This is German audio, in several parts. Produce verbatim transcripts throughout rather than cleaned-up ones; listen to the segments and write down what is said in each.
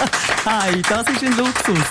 Hey, das ist ein Luxus.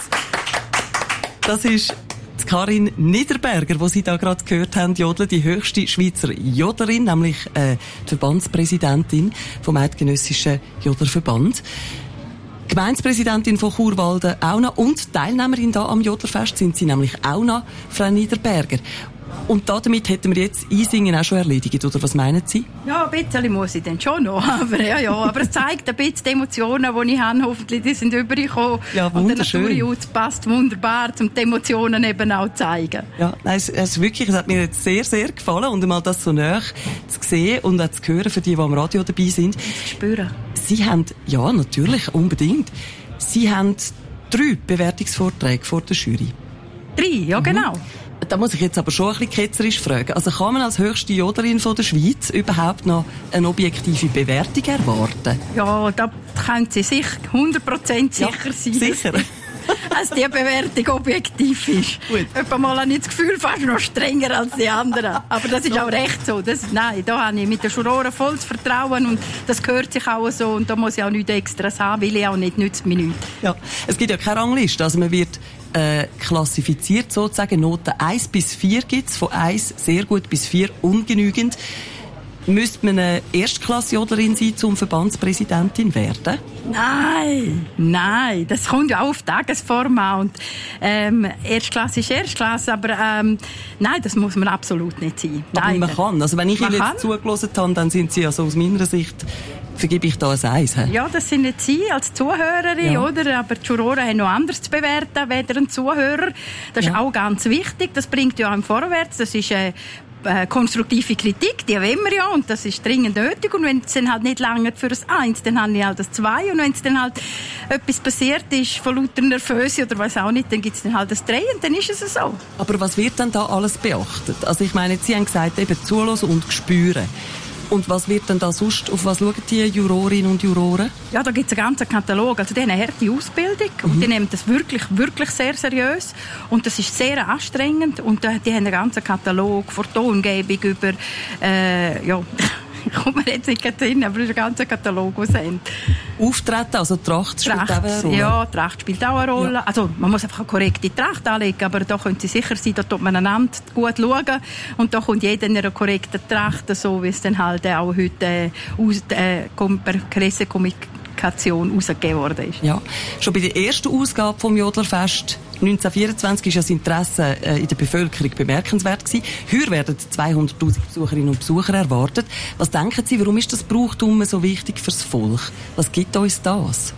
Das ist Karin Niederberger, die Sie da gerade gehört haben, jodeln, die höchste Schweizer Jodlerin, nämlich äh, die Verbandspräsidentin vom Eidgenössischen Jodlerverband. Gemeindepräsidentin von Churwalden auch noch und Teilnehmerin da am Jodlerfest sind Sie nämlich auch noch, Frau Niederberger. Und damit hätten wir jetzt Einsingen auch schon erledigt, oder was meinen Sie? Ja, ein bisschen muss ich dann schon noch. Aber, ja, ja, aber es zeigt ein bisschen die Emotionen, die ich habe. Hoffentlich die sind übergekommen. Ja, wunderschön. Und der Naturjutz passt wunderbar, um die Emotionen eben auch zu zeigen. Ja, nein, es, es, ist wirklich, es hat mir jetzt sehr, sehr gefallen. Und einmal das so nah zu sehen und auch zu hören für die, die am Radio dabei sind. Zu spüren. Sie haben, ja, natürlich, unbedingt. Sie haben drei Bewertungsvorträge vor der Jury. Drei, ja, genau. Mhm. Da muss ich jetzt aber schon ein bisschen ketzerisch fragen. Also kann man als höchste Jodlerin von der Schweiz überhaupt noch eine objektive Bewertung erwarten? Ja, da können Sie sich hundert Prozent sicher ja, sein. Sicher? Dass die Bewertung objektiv ist. Gut. Etwa mal habe ich das Gefühl, fast noch strenger als die anderen. Aber das ist auch recht so. Das, nein, da habe ich mit den Juroren volles Vertrauen und das gehört sich auch so und da muss ich auch nichts Extras haben, weil ich auch nicht, nützt mir nichts. Ja, es gibt ja keine Rangliste, also man wird äh, klassifiziert sozusagen, Noten eins bis vier gibt's, von eins sehr gut bis vier ungenügend. Müsste man eine Erstklasse-Jodlerin sein, um Verbandspräsidentin werden? Nein, nein, das kommt ja auch auf Tagesform an. Und, ähm, Erstklasse ist Erstklasse, aber ähm, nein, das muss man absolut nicht sein. Aber nein, man kann. Also wenn ich Ihnen kann. jetzt zugelassen habe, dann sind Sie also aus meiner Sicht, vergebe ich da ein Eis. He? Ja, das sind nicht Sie als Zuhörerin, ja. oder? Aber die Juroren haben noch anders zu bewerten, weder ein Zuhörer. Das ist ja auch ganz wichtig. Das bringt ja einem vorwärts. Das ist äh, Äh, konstruktive Kritik, die wollen wir ja und das ist dringend nötig und wenn es dann halt nicht lange für das Eins, dann habe ich halt das Zwei und wenn es dann halt etwas passiert ist von lauter Nervöse oder was auch nicht, dann gibt es dann halt das Drei und dann ist es so. Aber was wird denn da alles beachtet? Also ich meine, Sie haben gesagt, eben zuhören und spüren. Und was wird denn da sonst, auf was schauen die Jurorinnen und Juroren? Ja, da gibt es einen ganzen Katalog. Also die haben eine harte Ausbildung und mhm. die nehmen das wirklich, wirklich sehr seriös. Und das ist sehr anstrengend. Und die haben einen ganzen Katalog von Tongebung über, äh, ja, ich komme mir jetzt nicht hin, aber es ist ein ganzer Katalog, den sie haben. Auftreten, also Tracht spielt Tracht, auch eine Rolle? Ja, Tracht spielt auch eine Rolle. Ja. Also man muss einfach eine korrekte Tracht anlegen, aber da können Sie sicher sein, da tut man einander gut schauen und da kommt jeder in einer korrekten Tracht, so wie es dann halt auch heute äh, aus der äh, Pressekommunikation rausgegeben worden ist. Ja, schon bei der ersten Ausgabe vom Jodlerfest neunzehnhundertvierundzwanzig war das Interesse äh, in der Bevölkerung bemerkenswert gewesen. Heuer werden zweihunderttausend Besucherinnen und Besucher erwartet. Was denken Sie, warum ist das Brauchtum so wichtig fürs Volk? Was gibt uns das?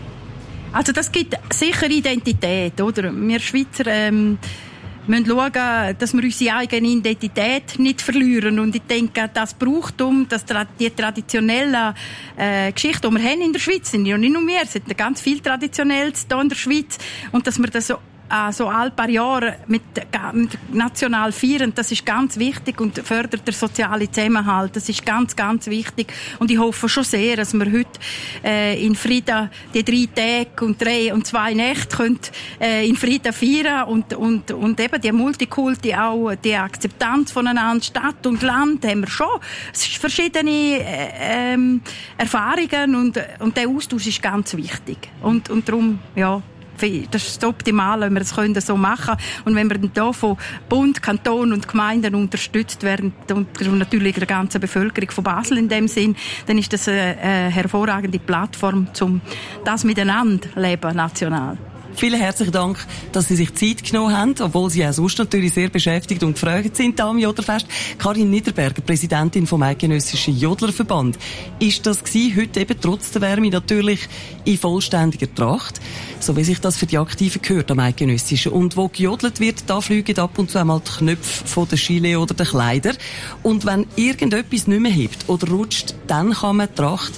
Also das gibt sicher Identität, oder? Wir Schweizer ähm, müssen schauen, dass wir unsere eigene Identität nicht verlieren. Und ich denke, das Brauchtum, dass die traditionellen äh, Geschichten, die wir haben in der Schweiz, sind ja nicht nur wir, es sind ganz viel Traditionelles hier in der Schweiz. Und dass wir das so äh, so alle paar Jahre mit, mit national feiern, das ist ganz wichtig und fördert den sozialen Zusammenhalt. Das ist ganz, ganz wichtig. Und ich hoffe schon sehr, dass wir heute äh, in Frieden die drei Tage und drei und zwei Nächte können, äh, in Frieden feiern und, und, und eben die Multikulti auch, die Akzeptanz voneinander, Stadt und Land haben wir schon. Es sind verschiedene äh, ähm, Erfahrungen und, und der Austausch ist ganz wichtig. Und, und darum, ja, das ist das Optimale, wenn wir das können so machen können. Und wenn wir dann hier von Bund, Kanton und Gemeinden unterstützt werden und natürlich der ganzen Bevölkerung von Basel in dem Sinn, dann ist das eine, eine hervorragende Plattform, um das miteinander leben, national. Vielen herzlichen Dank, dass Sie sich Zeit genommen haben, obwohl Sie auch sonst natürlich sehr beschäftigt und gefragt sind am Jodlerfest. Karin Niederberger, Präsidentin vom Eidgenössischen Jodlerverband. Ist das gewesen, heute eben trotz der Wärme natürlich in vollständiger Tracht, so wie sich das für die Aktiven gehört am Eidgenössischen. Und wo gejodelt wird, da fliegen ab und zu einmal die Knöpfe von der Gilet oder der Kleider. Und wenn irgendetwas nicht mehr hebt oder rutscht, dann kann man die Tracht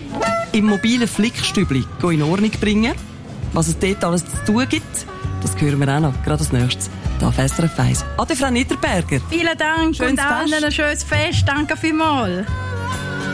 im mobilen Flickstübli in Ordnung bringen. Was es dort alles zu tun gibt, das hören wir auch noch, gerade als nächstes, hier auf S R F eins. Ade, Frau Niederberger. Vielen Dank schönes und allen Fest. ein schönes Fest. Danke vielmals.